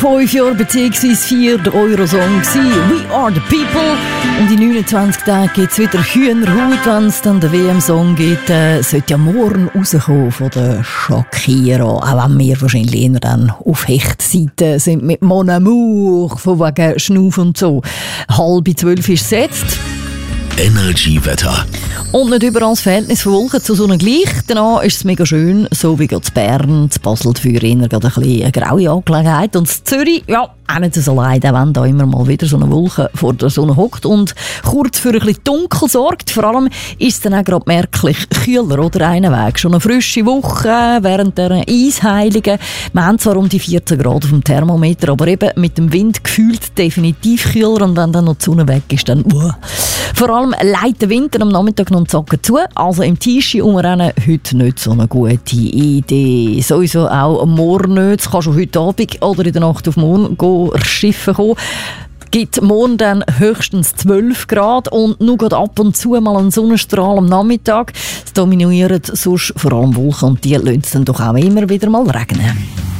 5 Jahre bzw. 4 der Eurosong gsi. We are the people. Und in 29 Tagen gibt es wieder Hühnerhaut, wenn es dann den WM-Song gibt. Sollte ja morgen rauskommen von der Shakira. Auch wenn wir wahrscheinlich eher dann auf Hechtseite sind mit Mon Amour, von wegen Schnuff und so. 11:30 ist gesetzt. Energy-Wetter. Und nicht überall das Verhältnis von Wolken zu Sonne gleich. Danach ist es mega schön, so wie in Bern, in Basel für ihn gerade ein bisschen eine graue Angelegenheit. Und in Zürich, ja, auch nicht so leid, auch wenn da immer mal wieder so eine Wolke vor der Sonne hockt und kurz für ein bisschen dunkel sorgt. Vor allem ist es dann auch gerade merklich kühler, oder? Einen Weg. Schon eine frische Woche während der Eisheiligen. Wir haben zwar um die 14 Grad auf dem Thermometer, aber eben mit dem Wind gefühlt definitiv kühler. Und wenn dann noch die Sonne weg ist, dann vor allem leitet der Winter am Nachmittag noch einen Zacken zu. Also im T-Shirt umrennen heute nicht so eine gute Idee. Sowieso auch morgen nicht. Es kann schon heute Abend oder in der Nacht auf morgen schiffen kommen. Gibt morgen dann höchstens 12 Grad und nur geht ab und zu mal ein Sonnenstrahl am Nachmittag. Es dominieren sonst vor allem Wolken und die lassen es dann doch auch immer wieder mal regnen.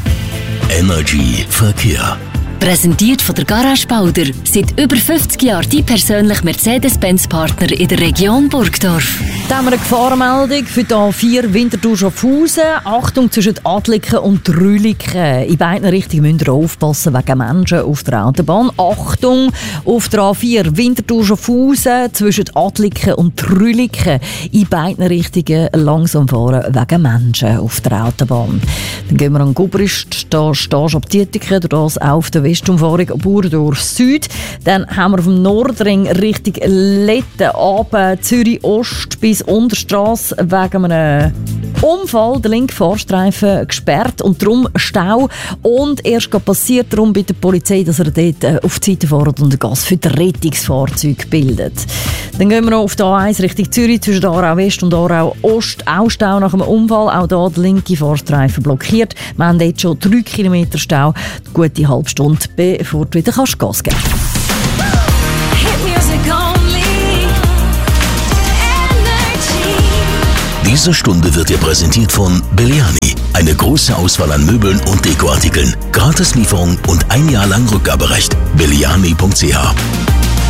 Energy Verkehr. Präsentiert von der Garage Bauder. Seit über 50 Jahren die persönliche Mercedes-Benz-Partner in der Region Burgdorf. Da haben wir eine Gefahrenmeldung für die A4 Winterthur-Schaffhausen. Achtung zwischen Adliken und Rüliken. In beiden Richtungen müsst ihr aufpassen wegen Menschen auf der Autobahn. Achtung auf der A4 Winterthur-Schaffhausen zwischen Adliken und Rüliken. In beiden Richtungen langsam fahren wegen Menschen auf der Autobahn. Dann gehen wir an Gubrist. Da stehst du ab Dietiken, das auf der Westumfahrung Burdorf Süd. Dann haben wir auf dem Nordring Richtung Letten runter, Zürich Ost bis Unterstrasse wegen einem Unfall. Der linke Fahrstreifen gesperrt und darum Stau. Und erst passiert darum bei der Polizei, dass er dort auf die Seite fährt und ein Gas für das Rettungsfahrzeug bildet. Dann gehen wir noch auf die A1 Richtung Zürich zwischen Aarau West und Aarau Ost. Auch Stau nach einem Unfall. Auch da der linke Fahrstreifen blockiert. Wir haben jetzt schon 3 Kilometer Stau. Eine gute halbe Stunde, bevor du wieder Gas geben kannst. Diese Stunde wird dir präsentiert von Belliani. Eine große Auswahl an Möbeln und Dekoartikeln. Gratislieferung und 1 Jahr lang Rückgaberecht. Belliani.ch